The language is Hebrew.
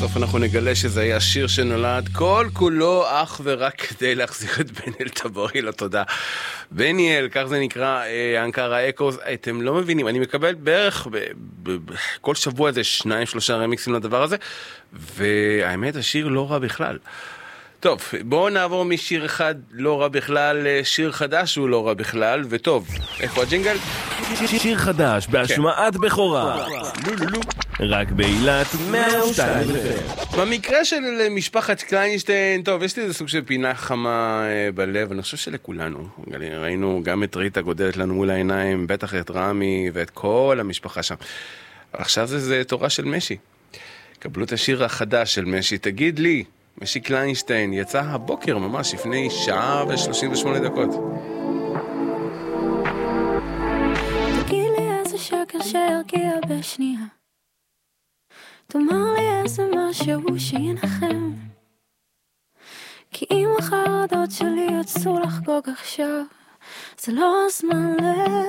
בסוף אנחנו נגלה שזה היה שיר שנולד כל כולו אך ורק כדי להחזיר את בן אלתבורי לתודה. בניאל, כך זה נקרא, אנקרה אקוס. אתם לא מבינים, אני מקבל בערך כל שבוע איזה 2-3 רמיקסים לדבר הזה, והאמת השיר לא רע בכלל. טוב, בואו נעבור משיר אחד לא רע בכלל לשיר חדש שהוא לא רע בכלל, וטוב, איפה הג'ינגל? שיר חדש בהשמעת בכורה. רק באילת 102. במקרה של משפחת קליינשטיין, טוב, יש לי איזה סוג של פינה חמה בלב, אני חושב שלכולנו. ראינו גם את ריטה גודלת לנו מול העיניים, בטח את רמי ואת כל המשפחה שם. עכשיו זה תורה של משי. קבלו את השיר החדש של משי, תגיד לי, משי קליינשטיין, יצא הבוקר ממש לפני שעה ו38 דקות. תגיד לי איזה שקר שירגיע בשנייה, תאמר לי איזה משהו שינחם, כי אם החרדות שלי יצאו לחגוג עכשיו, זה לא הזמן